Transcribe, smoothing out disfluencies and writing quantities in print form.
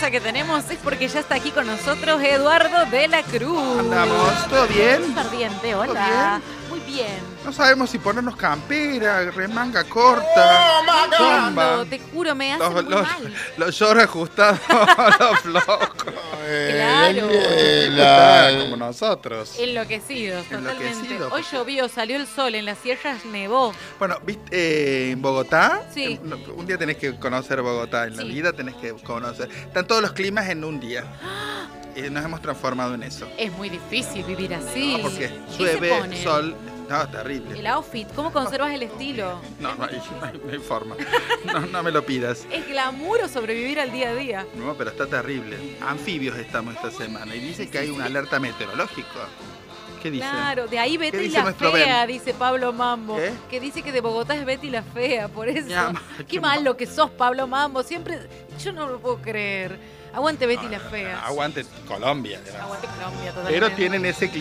sorpresa que tenemos es porque ya está aquí con nosotros Eduardo de la Cruz. Andamos, ¿todo bien? Superdiente, hola. Muy bien. No sabemos si ponernos campera, remanga corta, zumba. Te juro, me hace muy mal. Los shorts ajustados, los flojos. Claro. Como nosotros. Enloquecidos, totalmente. Enloquecidos, Hoy llovió, salió el sol, en las sierras nevó. Bueno, ¿viste en Bogotá? Sí. Un día tenés que conocer Bogotá, en la Sí. vida tenés que conocer. Están todos los climas en un día. Nos hemos transformado en eso. Es muy difícil vivir así. No, porque ¿Qué se llueve, pone? sol. No, terrible. El outfit, ¿cómo conservas el estilo? No hay forma. No me lo pidas. ¿Es glamour o sobrevivir al día a día? No, pero está terrible. Anfibios estamos esta semana y dice que hay una alerta meteorológica. ¿Qué dice? Claro, de ahí Betty dice la nuestro fea, Ben? dice Pablo Mambo. ¿Qué? Que dice que de Bogotá es Betty la fea, por eso. Qué Qué malo que sos, Pablo Mambo. Siempre, yo no lo puedo creer. Aguante Betty la fea. Aguante Colombia. Aguante Colombia, totalmente. Pero tienen ese